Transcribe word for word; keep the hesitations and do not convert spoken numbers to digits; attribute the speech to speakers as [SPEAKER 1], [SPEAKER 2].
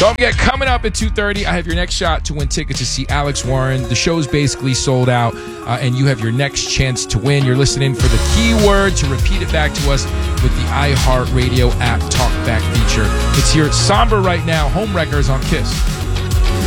[SPEAKER 1] Don't forget, coming up at two thirty, I have your next shot to win tickets to see Alex Warren. The show's basically sold out, uh, and you have your next chance to win. You're listening for the keyword to repeat it back to us with the iHeartRadio app Talkback feature. It's here at Somber right now. Home Wreckers on KISS.